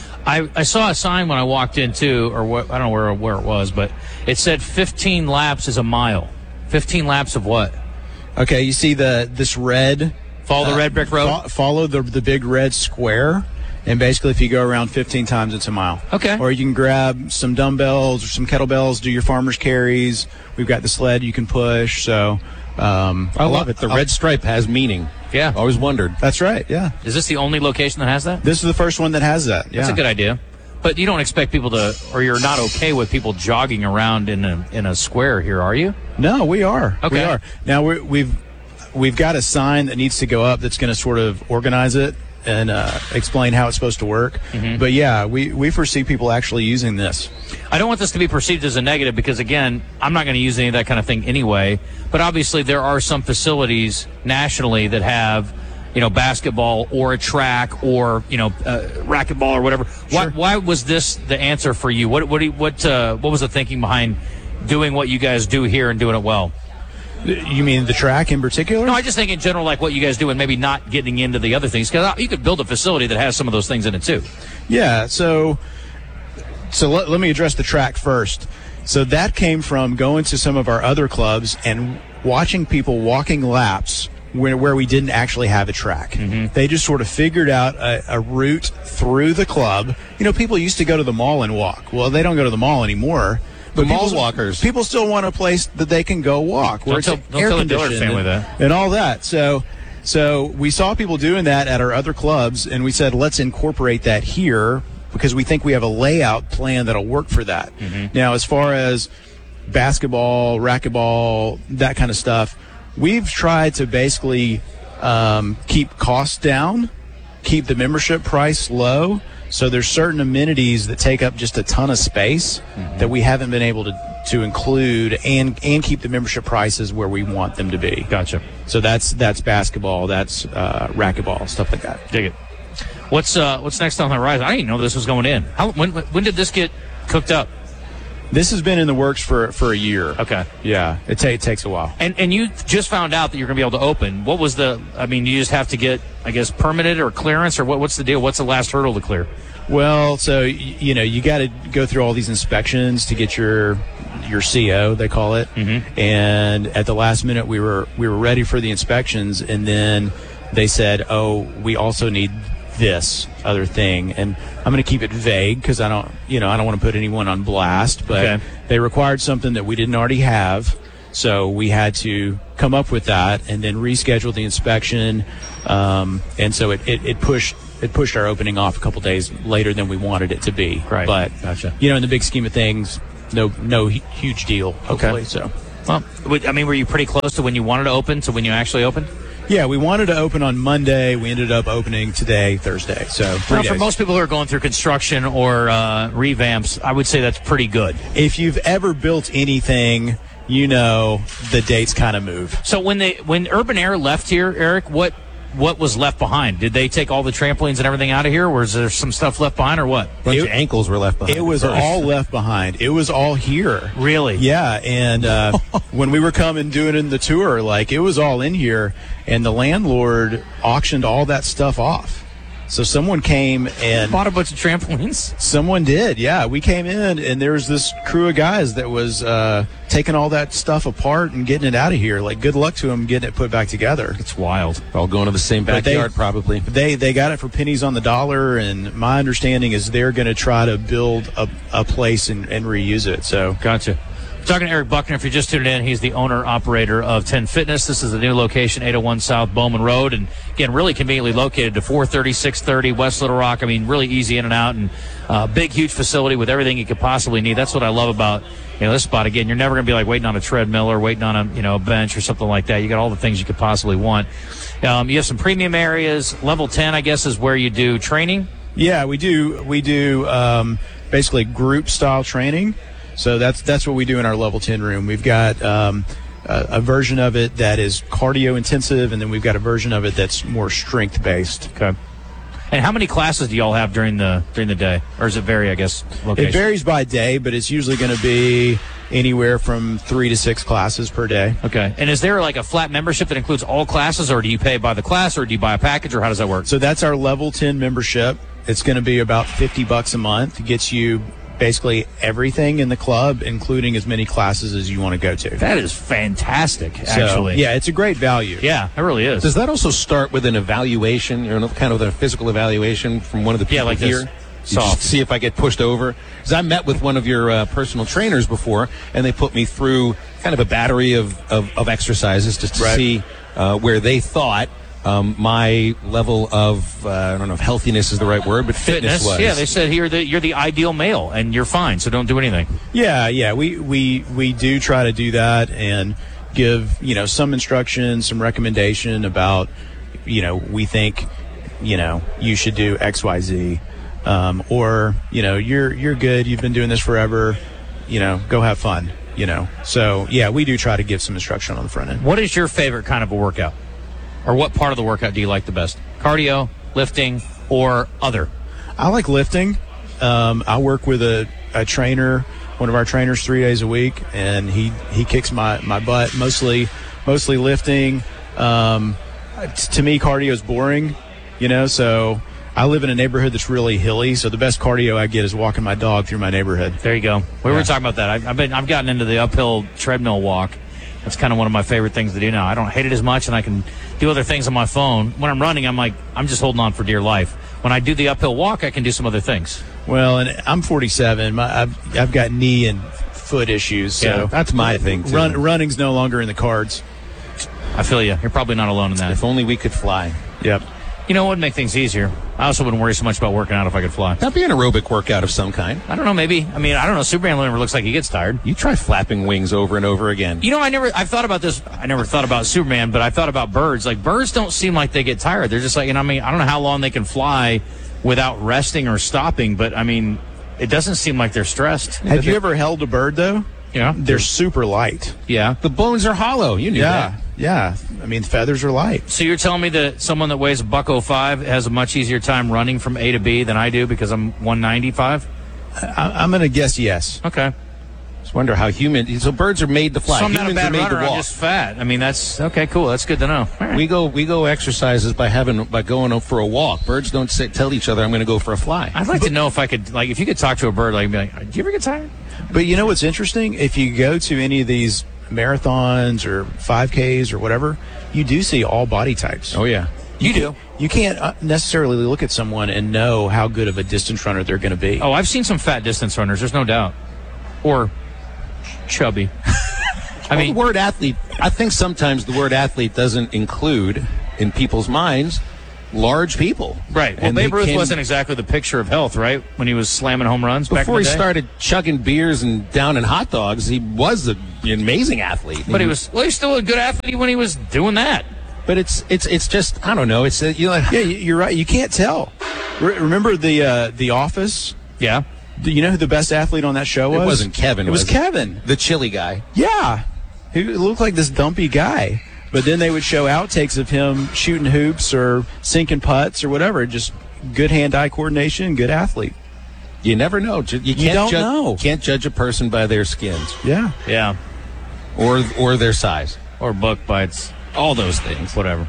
I saw a sign when I walked in, too, or I don't know where it was, but it said 15 laps is a mile. 15 laps of what? Okay, you see this red... Follow the red brick road? Follow the big red square, and basically if you go around 15 times, it's a mile. Okay. Or you can grab some dumbbells or some kettlebells, do your farmer's carries. We've got the sled you can push, so... I love it. The red stripe has meaning. Yeah. Always wondered. That's right, yeah. Is this the only location that has that? This is the first one that has that, yeah. That's a good idea. But you don't expect people to, or you're not okay with people jogging around in a square here, are you? No, we are. Okay. We are. Now, we've got a sign that needs to go up that's going to sort of organize it and explain how it's supposed to work. Mm-hmm. But, yeah, we foresee people actually using this. I don't want this to be perceived as a negative because, again, I'm not going to use any of that kind of thing anyway. But obviously there are some facilities nationally that have, basketball or a track or, racquetball or whatever. Sure. Why was this the answer for you? What was the thinking behind doing what you guys do here and doing it well? You mean the track in particular? No, I just think in general, like what you guys do and maybe not getting into the other things. Because you could build a facility that has some of those things in it, too. Yeah, so let me address the track first. So that came from going to some of our other clubs and watching people walking laps where we didn't actually have a track. Mm-hmm. They just sort of figured out a route through the club. People used to go to the mall and walk. Well, they don't go to the mall anymore. But mall walkers. People still want a place that they can go walk where it's air conditioned and all that. So we saw people doing that at our other clubs, and we said, let's incorporate that here because we think we have a layout plan that'll work for that. Mm-hmm. Now, as far as basketball, racquetball, that kind of stuff, we've tried to basically keep costs down, keep the membership price low. So there's certain amenities that take up just a ton of space that we haven't been able to include and keep the membership prices where we want them to be. Gotcha. So that's basketball, that's racquetball, stuff like that. Dig it. What's next on the horizon? I didn't know this was going in. When did this get cooked up? This has been in the works for a year. Okay. Yeah, it takes a while. And you just found out that you're going to be able to open. What was you just have to get, I guess, permitted or clearance, or what's the deal? What's the last hurdle to clear? Well, so, you got to go through all these inspections to get your CO, they call it. Mm-hmm. And at the last minute, we were ready for the inspections, and then they said, oh, we also need this other thing. And I'm going to keep it vague because I don't want to put anyone on blast, but okay. They required something that we didn't already have. So we had to come up with that and then reschedule the inspection. And so it pushed our opening off a couple days later than we wanted it to be. Right. But, Gotcha. in the big scheme of things, no huge deal, hopefully. Okay. So, well, I mean, were you pretty close to when you wanted to open to when you actually opened? yeah, we wanted to open on Monday. We ended up opening today, Thursday. So 3 Well, days. for most people who are going through construction or revamps, I would say that's pretty good. If you've ever built anything, the dates kind of move. So when Urban Air left here, Eric, what was left behind? Did they take all the trampolines and everything out of here, or was there some stuff left behind, or what? A bunch of ankles were left behind. It was all left behind. It was all here. Really? Yeah, and when we were coming doing the tour, it was all in here, and the landlord auctioned all that stuff off. So someone came and bought a bunch of trampolines. Someone did, yeah. We came in, and there was this crew of guys that was taking all that stuff apart and getting it out of here. Good luck to them getting it put back together. It's wild. They're all going to the same backyard, probably. They got it for pennies on the dollar, and my understanding is they're going to try to build a place and reuse it. So gotcha. Talking to Eric Buckner, if you're just tuning in, he's the owner-operator of 10 Fitness. This is the new location, 801 South Bowman Road, and again, really conveniently located to 430, 630 West Little Rock. I mean, really easy in and out, and big, huge facility with everything you could possibly need. That's what I love about this spot. Again, you're never going to be waiting on a treadmill or waiting on a bench or something like that. You got all the things you could possibly want. You have some premium areas. Level 10, I guess, is where you do training. Yeah, we do. We do basically group style training. So that's what we do in our level 10 room. We've got a version of it that is cardio intensive, and then we've got a version of it that's more strength based. Okay. And how many classes do y'all have during the day, or does it vary? I guess location? It varies by day, but it's usually going to be anywhere from 3 to 6 classes per day. Okay. And is there a flat membership that includes all classes, or do you pay by the class, or do you buy a package, or how does that work? So that's our level 10 membership. It's going to be about $50 a month. It gets you basically everything in the club, including as many classes as you want to go to. That is fantastic, actually. So, yeah, it's a great value. Yeah, it really is. Does that also start with an evaluation, kind of a physical evaluation from one of the people here? Soft. See if I get pushed over. Because I met with one of your personal trainers before, and they put me through kind of a battery of exercises just to see where they thought my level of I don't know if healthiness is the right word, but fitness was. Yeah, they said here that you're the ideal male and you're fine, so don't do anything. Yeah, we do try to do that and give some instruction, some recommendation about we think you should do XYZ, or you're good, you've been doing this forever, go have fun, So yeah, we do try to give some instruction on the front end. What is your favorite kind of a workout? Or what part of the workout do you like the best? Cardio, lifting, or other? I like lifting. I work with a trainer, one of our trainers, 3 days a week, and he kicks my butt, mostly lifting. To me, cardio is boring, so I live in a neighborhood that's really hilly, so the best cardio I get is walking my dog through my neighborhood. There you go. We were talking about that. I've gotten into the uphill treadmill walk. That's kind of one of my favorite things to do now. I don't hate it as much, and I can do other things on my phone. When I'm running, I'm just holding on for dear life. When I do the uphill walk, I can do some other things. Well, and I'm 47. I've got knee and foot issues, so that's my thing too. Running's no longer in the cards. I feel you. You're probably not alone in that. If only we could fly. Yep. You know what would make things easier? I also wouldn't worry so much about working out if I could fly. That'd be an aerobic workout of some kind. I don't know, maybe. I don't know. Superman never looks like he gets tired. You try flapping wings over and over again. I've thought about this. I never thought about Superman, but I thought about birds. Birds don't seem like they get tired. They're just I don't know how long they can fly without resting or stopping, but it doesn't seem like they're stressed. Have you ever held a bird, though? Yeah. They're super light. Yeah. The bones are hollow. You knew that. Yeah. Feathers are light. So you're telling me that someone that weighs $105 has a much easier time running from A to B than I do because I'm 195? I'm going to guess yes. Okay. Just wonder how so birds are made to fly. So I'm not a Humans bad are made runner. to walk. I'm just fat. That's okay. Cool. That's good to know. Right. We go exercises by going for a walk. Birds don't tell each other I'm going to go for a fly. I'd like to know if I could if you could talk to a bird, be like, do you ever get tired? But you know what's interesting? If you go to any of these marathons or 5Ks or whatever, you do see all body types. Oh yeah, you do. You can't necessarily look at someone and know how good of a distance runner they're going to be. Oh, I've seen some fat distance runners. There's no doubt. Or chubby. I mean, the word athlete, I think sometimes the word athlete doesn't include in people's minds large people. Right. Well, And Babe they Ruth came- wasn't exactly the picture of health, right? When he was slamming home runs back in Before the he day. started chugging beers and downing hot dogs, he was an amazing athlete. But he's still a good athlete when he was doing that. But it's just, I don't know. It's Yeah, you're right. You can't tell. Remember the Office? Yeah. Do you know who the best athlete on that show was? It wasn't Kevin. It was Kevin, the chili guy. Yeah, he looked like this dumpy guy. But then they would show outtakes of him shooting hoops or sinking putts or whatever. Just good hand-eye coordination, good athlete. You never know. You can't know. Can't judge a person by their skins. Yeah. Yeah. Or their size. Or buck bites. All those things. Whatever.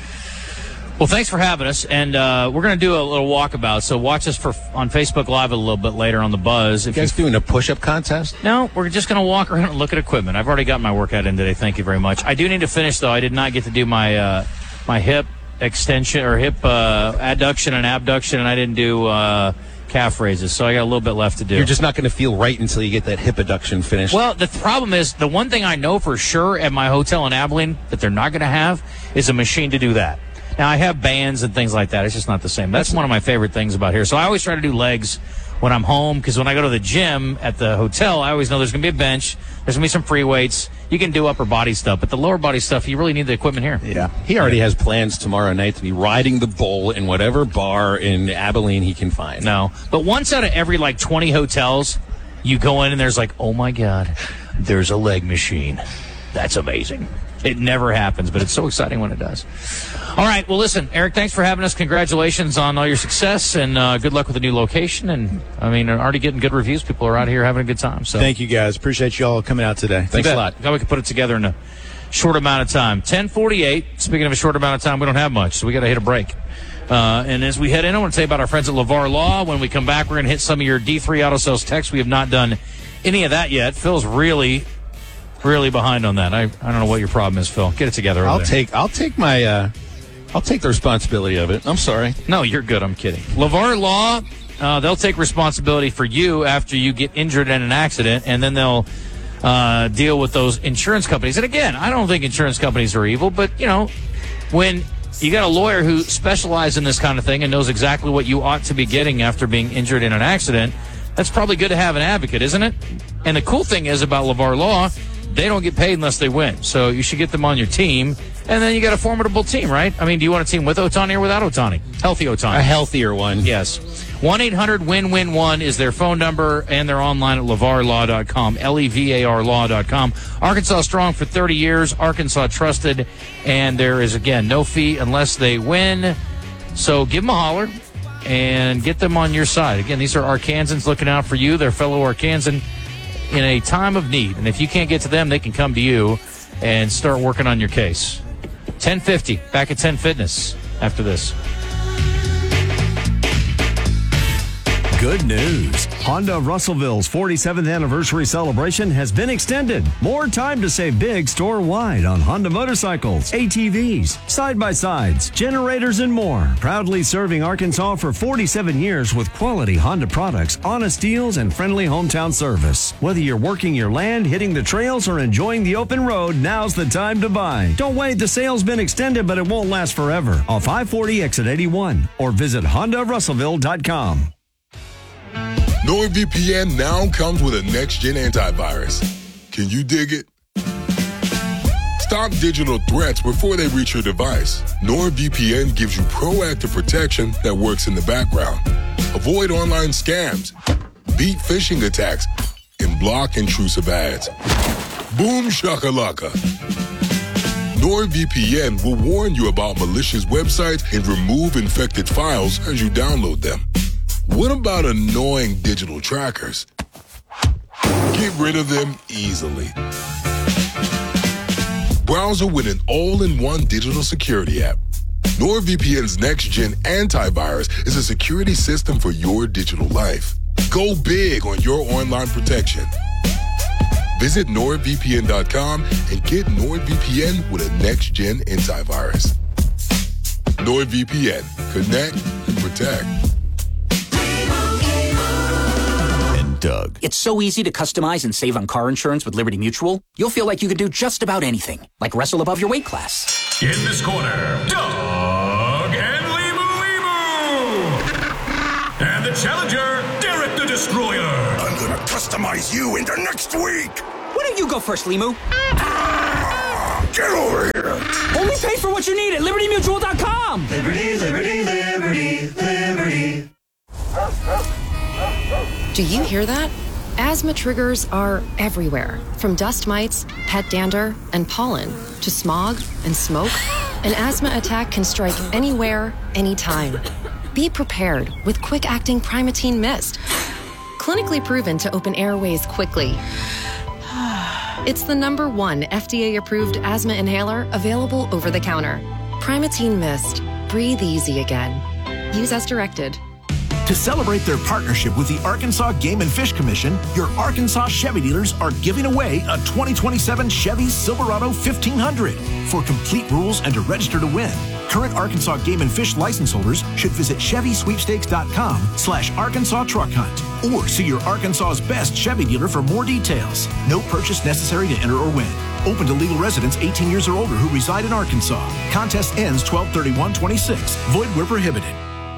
Well, thanks for having us, and we're going to do a little walkabout, so watch us on Facebook Live a little bit later on The Buzz. You guys doing a push-up contest? No, we're just going to walk around and look at equipment. I've already got my workout in today. Thank you very much. I do need to finish, though. I did not get to do my my hip extension or hip adduction and abduction, and I didn't do calf raises, so I got a little bit left to do. You're just not going to feel right until you get that hip adduction finished. Well, the problem is, the one thing I know for sure at my hotel in Abilene that they're not going to have is a machine to do that. Now, I have bands and things like that. It's just not the same. That's one of my favorite things about here. So I always try to do legs when I'm home, because when I go to the gym at the hotel, I always know there's going to be a bench, there's going to be some free weights. You can do upper body stuff, but the lower body stuff, you really need the equipment here. Yeah. He already has plans tomorrow night to be riding the bull in whatever bar in Abilene he can find. No. But once out of every, 20 hotels, you go in and there's oh, my God, there's a leg machine. That's amazing. It never happens, but it's so exciting when it does. All right. Well, listen, Eric, thanks for having us. Congratulations on all your success, and good luck with the new location. And, already getting good reviews. People are out here having a good time. So Thank you, guys. Appreciate you all coming out today. Thanks a lot. Glad we could put it together in a short amount of time. 10:48. Speaking of a short amount of time, we don't have much, so we got to hit a break. And as we head in, I want to tell you about our friends at LeVar Law. When we come back, we're going to hit some of your D3 Auto Sales texts. We have not done any of that yet. Phil's really behind on that. I don't know what your problem is, Phil. Get it together. I'll take the responsibility of it. I'm sorry. No, you're good. I'm kidding. LeVar Law, they'll take responsibility for you after you get injured in an accident, and then they'll deal with those insurance companies. And again, I don't think insurance companies are evil, but when you got a lawyer who specializes in this kind of thing and knows exactly what you ought to be getting after being injured in an accident, that's probably good to have an advocate, isn't it? And the cool thing is about LeVar Law, they don't get paid unless they win. So you should get them on your team. And then you got a formidable team, right? Do you want a team with Ohtani or without Ohtani? Healthy Ohtani. A healthier one. Yes. 1-800-WIN-WIN-1 is their phone number, and they're online at LeVarLaw.com, LEVAR Law.com. Arkansas strong for 30 years. Arkansas trusted. And there is, again, no fee unless they win. So give them a holler and get them on your side. Again, these are Arkansans looking out for you, their fellow Arkansan, in a time of need. And if you can't get to them, they can come to you and start working on your case. 10:50, back at 10 Fitness after this. Good news. Honda of Russellville's 47th anniversary celebration has been extended. More time to save big store-wide on Honda motorcycles, ATVs, side-by-sides, generators, and more. Proudly serving Arkansas for 47 years with quality Honda products, honest deals, and friendly hometown service. Whether you're working your land, hitting the trails, or enjoying the open road, now's the time to buy. Don't wait, the sale's been extended, but it won't last forever. Off I-40 exit 81 or visit HondaRussellville.com. NordVPN now comes with a next-gen antivirus. Can you dig it? Stop digital threats before they reach your device. NordVPN gives you proactive protection that works in the background. Avoid online scams, beat phishing attacks, and block intrusive ads. Boom shakalaka. NordVPN will warn you about malicious websites and remove infected files as you download them. What about annoying digital trackers? Get rid of them easily. Browser with an all-in-one digital security app. NordVPN's next-gen antivirus is a security system for your digital life. Go big on your online protection. Visit NordVPN.com and get NordVPN with a next-gen antivirus. NordVPN. Connect and protect. Doug. It's so easy to customize and save on car insurance with Liberty Mutual. You'll feel like you could do just about anything, like wrestle above your weight class. In this corner, Doug and Limu. And the challenger, Derek the Destroyer. I'm gonna customize you into next week. Why don't you go first, Limu? Get over here. Only pay for what you need at LibertyMutual.com. Liberty, liberty, liberty, liberty. Do you hear that? Asthma triggers are everywhere, from dust mites, pet dander, and pollen, to smog and smoke. An asthma attack can strike anywhere, anytime. Be prepared with quick-acting Primatene Mist. Clinically proven to open airways quickly. It's the #1 FDA-approved asthma inhaler available over the counter. Primatene Mist. Breathe easy again. Use as directed. To celebrate their partnership with the Arkansas Game and Fish Commission, your Arkansas Chevy dealers are giving away a 2027 Chevy Silverado 1500. For complete rules and to register to win, current Arkansas Game and Fish license holders should visit ChevySweepstakes.com/Arkansas Truck Hunt or see your Arkansas's best Chevy dealer for more details. No purchase necessary to enter or win. Open to legal residents 18 years or older who reside in Arkansas. Contest ends 12/31/26. Void where prohibited.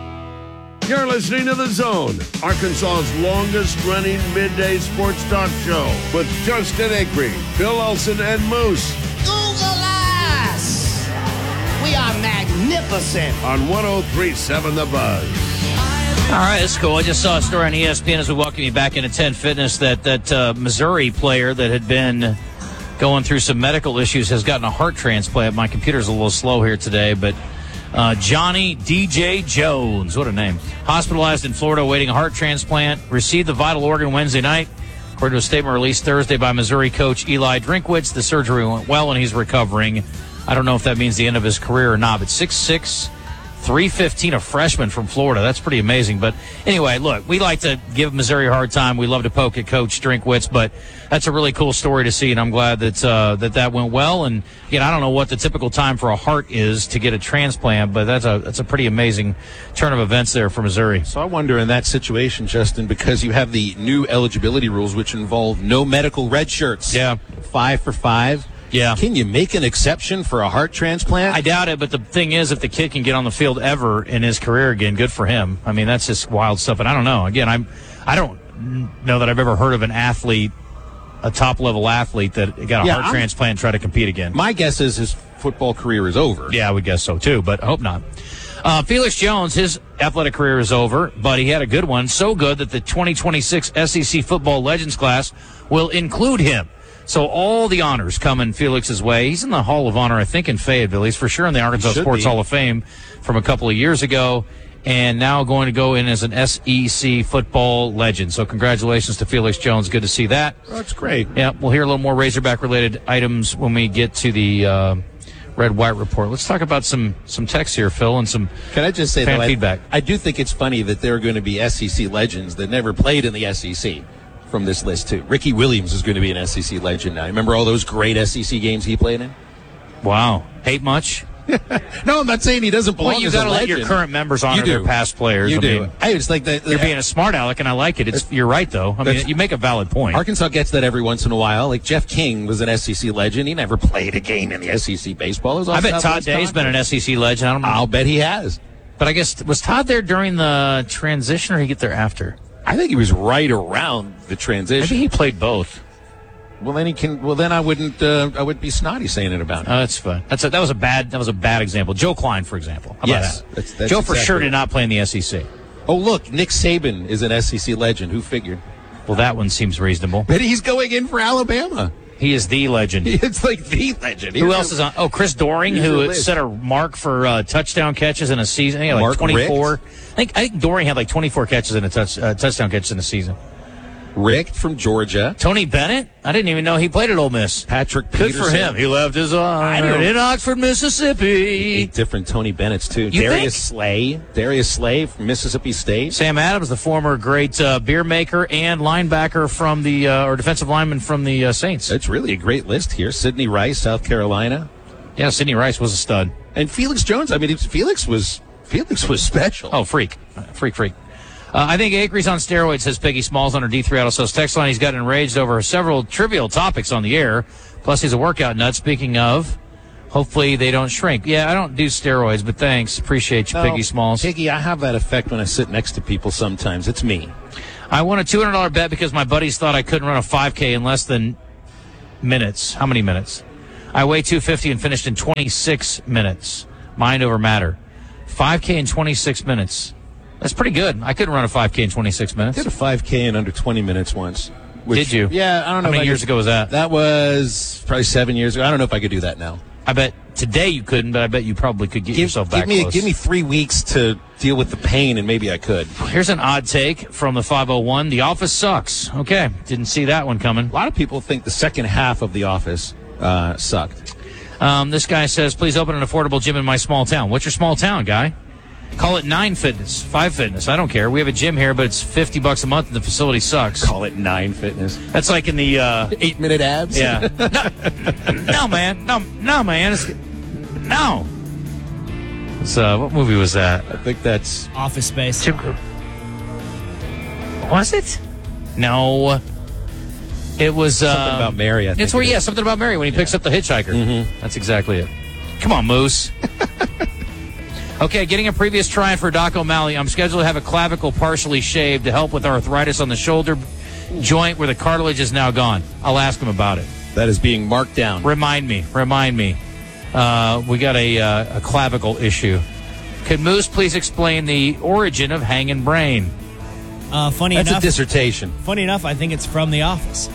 You're listening to The Zone, Arkansas's longest-running midday sports talk show with Justin Acree, Bill Olson, and Moose. Google us! We are magnificent. On 103.7 The Buzz. All right, that's cool. I just saw a story on ESPN as we welcome you back into 10 Fitness that Missouri player that had been going through some medical issues has gotten a heart transplant. My computer's a little slow here today, but Johnny DJ Jones, what a name, hospitalized in Florida awaiting a heart transplant, received the vital organ Wednesday night. According to a statement released Thursday by Missouri coach Eli Drinkwitz, the surgery went well and he's recovering. I don't know if that means the end of his career or not, but 6'6", 315, a freshman from Florida. That's pretty amazing. But anyway, look, we like to give Missouri a hard time. We love to poke at Coach Drinkwitz, but that's a really cool story to see, and I'm glad that that went well. And again, I don't know what the typical time for a heart is to get a transplant, but that's a pretty amazing turn of events there for Missouri. So I wonder in that situation, Justin, because you have the new eligibility rules, which involve no medical red shirts. Yeah. 5 for 5. Yeah. Can you make an exception for a heart transplant? I doubt it, but the thing is, if the kid can get on the field ever in his career again, good for him. I mean, that's just wild stuff. And I don't know. Again, I don't know that I've ever heard of an athlete, a top-level athlete, that got a heart transplant and tried to compete again. My guess is his football career is over. Yeah, I would guess so, too, but I hope not. Felix Jones, his athletic career is over, but he had a good one. So good that the 2026 SEC Football Legends class will include him. So all the honors coming Felix's way. He's in the Hall of Honor, I think, in Fayetteville. He's for sure in the Arkansas Sports Hall of Fame from a couple of years ago, and now going to go in as an SEC football legend. So congratulations to Felix Jones. Good to see that. That's great. Yeah, we'll hear a little more Razorback-related items when we get to the Red-White Report. Let's talk about some texts here, Phil, and some Can I just say, fan though, feedback. I do think it's funny that there are going to be SEC legends that never played in the SEC. From this list, too. Ricky Williams is going to be an SEC legend now. Remember all those great SEC games he played in? Wow. Hate much? No, I'm not saying he doesn't belong you as a got to let legend. your current members honor their past players. You do. Mean, I just like that. You're being a smart aleck, and I like it. You're right, though. I mean, you make a valid point. Arkansas gets that every once in a while. Like Jeff King was an SEC legend. He never played a game in the SEC baseball. I bet Todd Day's been an SEC legend. I don't know. I'll bet he has. But I guess, was Todd there during the transition, or did he get there after? I think he was right around the transition. Maybe he played both. Well, then he can. Well, then I wouldn't. I would be snotty saying it about him. Oh, that's fine. That was a bad example. Joe Klein, for example. How yes, about that? That's Joe for exactly sure did not play in the SEC. Oh, look, Nick Saban is an SEC legend. Who figured? Well, that one seems reasonable. But he's going in for Alabama. He is the legend. It's like the legend. Who else is on? Oh, Chris Doring, who set a mark for touchdown catches in a season. I think like 24. I think Doring had like 24 catches in a touchdown catches in a season. Richt from Georgia. Tony Bennett? I didn't even know he played at Ole Miss. Patrick Good Peterson. for him. He left his honor in Oxford, Mississippi. 8 different Tony Bennetts, too. Darius Slay from Mississippi State. Sam Adams, the former great beer maker and linebacker from the, or defensive lineman from the Saints. That's really a great list here. Sidney Rice, South Carolina. Yeah, Sidney Rice was a stud. And Felix Jones, I mean, Felix was special. Oh, freak. I think Acree's on steroids, says Piggy Smalls on her D3 Auto Sales text line. He's gotten enraged over several trivial topics on the air. Plus, he's a workout nut. Speaking of, hopefully they don't shrink. Yeah, I don't do steroids, but thanks. Appreciate you, Piggy Smalls. Piggy, I have that effect when I sit next to people sometimes. It's me. I won a $200 bet because my buddies thought I couldn't run a 5K in less than minutes. How many minutes? I weighed 250 and finished in 26 minutes. Mind over matter. 5K in 26 minutes. That's pretty good. I couldn't run a 5K in 26 minutes. I did a 5K in under 20 minutes once. Did you? Yeah, I don't know. How many years ago was that? That was probably 7 years ago. I don't know if I could do that now. I bet today you couldn't, but I bet you probably could get yourself back close. Give me 3 weeks to deal with the pain, and maybe I could. Here's an odd take from the 501. The Office sucks. Okay, didn't see that one coming. A lot of people think the second half of The Office sucked. This guy says, please open an affordable gym in my small town. What's your small town, guy? Call it 9 Fitness, 5 Fitness. I don't care. We have a gym here, but it's $50 a month, and the facility sucks. Call it 9 Fitness. That's like in the 8-minute abs. Yeah. No, man. No, man. No. What movie was that? I think that's Office Space. Gym Group. Was it? No. It was something about Mary. I think it's where something about Mary when he picks up the hitchhiker. Mm-hmm. That's exactly it. Come on, Moose. Okay, getting a previous try for Doc O'Malley. I'm scheduled to have a clavicle partially shaved to help with arthritis on the shoulder joint where the cartilage is now gone. I'll ask him about it. That is being marked down. Remind me. We got a clavicle issue. Could Moose please explain the origin of hanging brain? Funny That's enough, a dissertation. Funny enough, I think it's from The Office.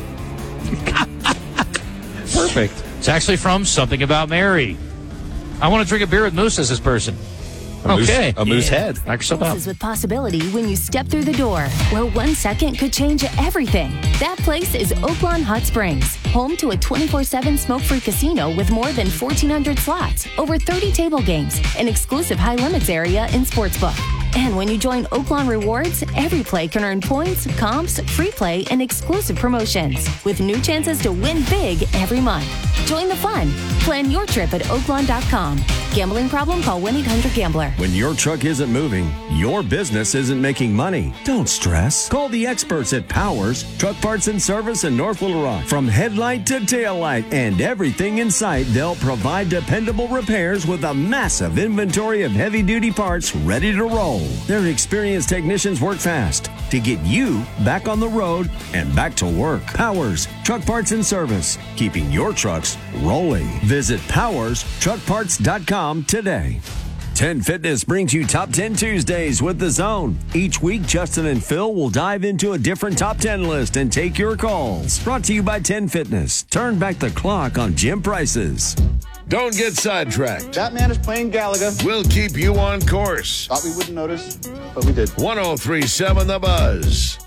Perfect. It's actually from Something About Mary. I want to drink a beer with Moose as this person. A moose head. Knock yourself out. Places with possibility when you step through the door, where 1 second could change everything. That place is Oaklawn Hot Springs, home to a 24/7 smoke-free casino with more than 1,400 slots, over 30 table games, an exclusive high limits area and sportsbook. And when you join Oaklawn Rewards, every play can earn points, comps, free play, and exclusive promotions, with new chances to win big every month. Join the fun. Plan your trip at Oaklawn.com. Gambling problem? Call 1-800-GAMBLER. When your truck isn't moving, your business isn't making money. Don't stress. Call the experts at Powers Truck Parts and Service in North Little Rock. From headlight to tail light and everything in sight, they'll provide dependable repairs with a massive inventory of heavy-duty parts ready to roll. Their experienced technicians work fast to get you back on the road and back to work. Powers Truck Parts and Service, keeping your trucks rolling. Visit PowersTruckParts.com today. 10 Fitness brings you Top 10 Tuesdays with The Zone. Each week, Justin and Phil will dive into a different Top 10 list and take your calls. Brought to you by 10 Fitness. Turn back the clock on gym prices. Don't get sidetracked. That man is playing Galaga. We'll keep you on course. Thought we wouldn't notice, but we did. 103.7 The Buzz.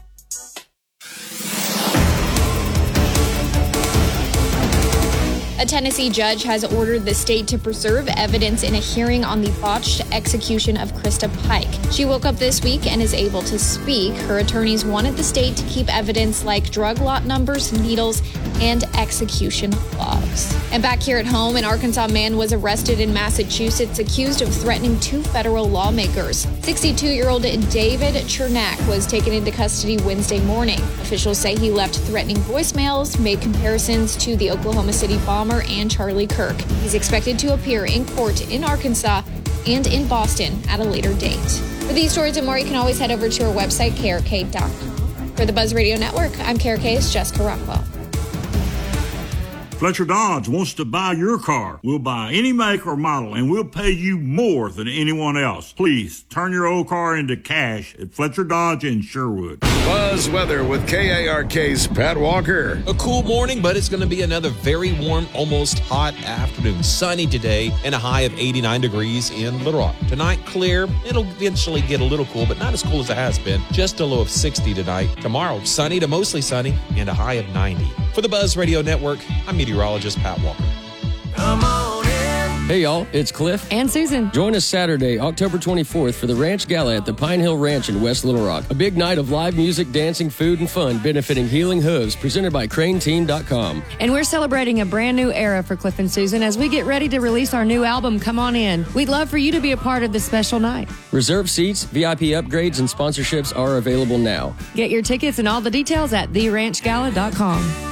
A Tennessee judge has ordered the state to preserve evidence in a hearing on the botched execution of Krista Pike. She woke up this week and is able to speak. Her attorneys wanted the state to keep evidence like drug lot numbers, needles, and execution logs. And back here at home, an Arkansas man was arrested in Massachusetts accused of threatening 2 federal lawmakers. 62-year-old David Chernak was taken into custody Wednesday morning. Officials say he left threatening voicemails, made comparisons to the Oklahoma City bomber and Charlie Kirk. He's expected to appear in court in Arkansas and in Boston at a later date. For these stories and more, you can always head over to our website, krk.com. For the Buzz Radio Network, I'm KRK's Jessica Rockwell. Fletcher Dodge wants to buy your car. We'll buy any make or model, and we'll pay you more than anyone else. Please turn your old car into cash at Fletcher Dodge in Sherwood. Buzz Weather with KARK's Pat Walker. A cool morning, but it's going to be another very warm, almost hot afternoon. Sunny today and a high of 89 degrees in Little Rock. Tonight, clear. It'll eventually get a little cool, but not as cool as it has been. Just a low of 60 tonight. Tomorrow, sunny to mostly sunny and a high of 90. For the Buzz Radio Network, I'm meteorologist Pat Walker. Come on in. Hey, y'all, it's Cliff. And Susan. Join us Saturday, October 24th for the Ranch Gala at the Pine Hill Ranch in West Little Rock. A big night of live music, dancing, food, and fun benefiting Healing Hooves, presented by CraneTeam.com. And we're celebrating a brand new era for Cliff and Susan as we get ready to release our new album, Come On In. We'd love for you to be a part of this special night. Reserve seats, VIP upgrades, and sponsorships are available now. Get your tickets and all the details at theranchgala.com.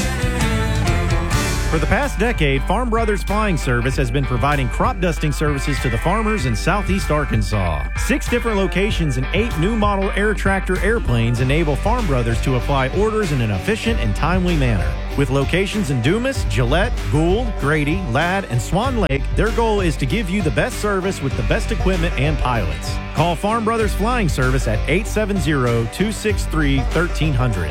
For the past decade, Farm Brothers Flying Service has been providing crop dusting services to the farmers in southeast Arkansas. 6 different locations and 8 new model air tractor airplanes enable Farm Brothers to apply orders in an efficient and timely manner. With locations in Dumas, Gillette, Gould, Grady, Ladd, and Swan Lake, their goal is to give you the best service with the best equipment and pilots. Call Farm Brothers Flying Service at 870-263-1300.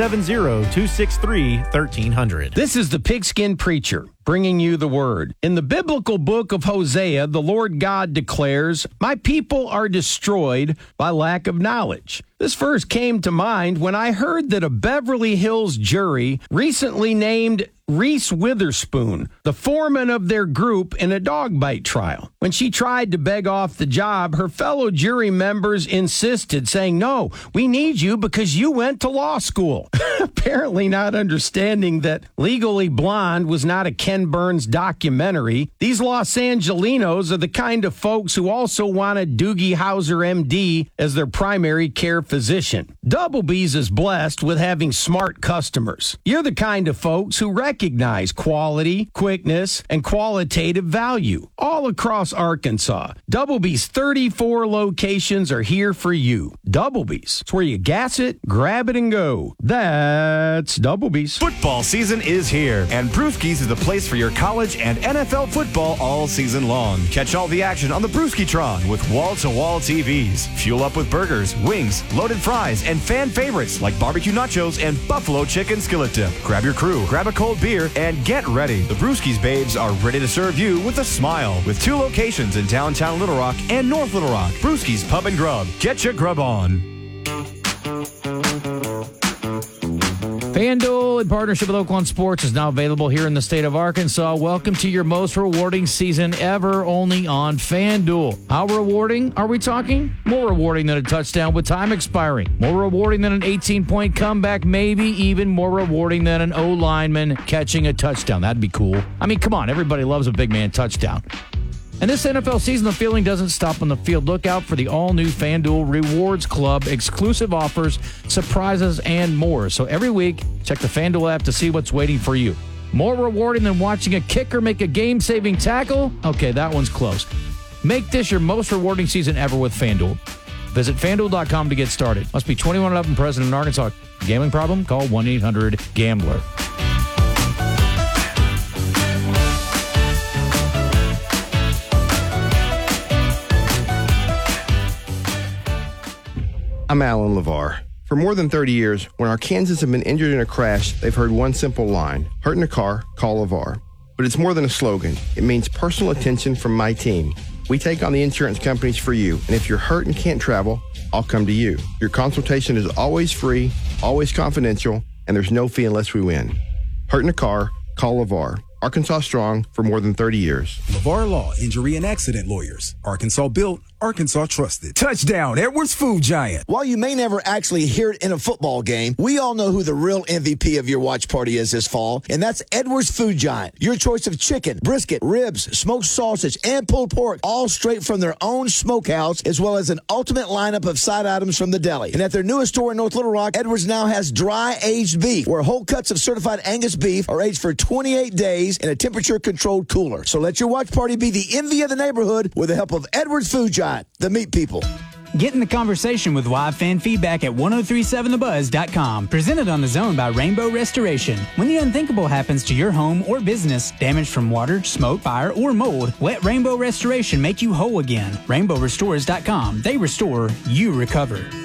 870-263-1300. This is the Pigskin Preacher, bringing you the word. In the biblical book of Hosea, the Lord God declares, "My people are destroyed by lack of knowledge." This verse came to mind when I heard that a Beverly Hills jury recently named Reese Witherspoon the foreman of their group in a dog bite trial. When she tried to beg off the job, her fellow jury members insisted, saying, "No, we need you because you went to law school." Apparently not understanding that Legally Blonde was not a Ken Burns documentary. These Los Angelinos are the kind of folks who also wanted Doogie Howser, MD, as their primary care physician. Double B's is blessed with having smart customers. You're the kind of folks who recognize quality, quickness, and qualitative value all across Arkansas. Double B's 34 locations are here for you. Double B's, it's where you gas it, grab it, and go. That's Double B's. Football season is here, and Brewski's is the place for your college and NFL football all season long. Catch all the action on the Brewski-tron with wall-to-wall TVs. Fuel up with burgers, wings, loaded fries, and fan favorites like barbecue nachos and buffalo chicken skillet dip. Grab your crew, grab a cold beer, and get ready. The Brewski's babes are ready to serve you with a smile. With 2 locations in downtown Little Rock and North Little Rock. Brewski's Pub and Grub. Get your grub on. FanDuel, in partnership with Oaklawn Sports, is now available here in the state of Arkansas. Welcome to your most rewarding season ever, only on FanDuel. How rewarding are we talking? More rewarding than a touchdown with time expiring. More rewarding than an 18-point comeback, maybe even more rewarding than an O-lineman catching a touchdown. That'd be cool. I mean, come on, everybody loves a big man touchdown. And this NFL season, the feeling doesn't stop on the field. Look out for the all-new FanDuel Rewards Club, exclusive offers, surprises, and more. So every week, check the FanDuel app to see what's waiting for you. More rewarding than watching a kicker make a game-saving tackle? Okay, that one's close. Make this your most rewarding season ever with FanDuel. Visit FanDuel.com to get started. Must be 21 and up and present in Arkansas. Gambling problem? Call 1-800-GAMBLER. I'm Alan LeVar. For more than 30 years, when Arkansans have been injured in a crash, they've heard one simple line: hurt in a car, call LeVar. But it's more than a slogan. It means personal attention from my team. We take on the insurance companies for you, and if you're hurt and can't travel, I'll come to you. Your consultation is always free, always confidential, and there's no fee unless we win. Hurt in a car, call LeVar. Arkansas strong for more than 30 years. LeVar Law, Injury and Accident Lawyers. Arkansas built, Arkansas trusted. Touchdown, Edwards Food Giant. While you may never actually hear it in a football game, we all know who the real MVP of your watch party is this fall, and that's Edwards Food Giant. Your choice of chicken, brisket, ribs, smoked sausage, and pulled pork, all straight from their own smokehouse, as well as an ultimate lineup of side items from the deli. And at their newest store in North Little Rock, Edwards now has dry-aged beef, where whole cuts of certified Angus beef are aged for 28 days in a temperature-controlled cooler. So let your watch party be the envy of the neighborhood with the help of Edwards Food Giant, the meat people. Get in the conversation with live fan feedback at 1037thebuzz.com. Presented on The Zone by Rainbow Restoration. When the unthinkable happens to your home or business, damage from water, smoke, fire, or mold, let Rainbow Restoration make you whole again. RainbowRestores.com. They restore, you recover.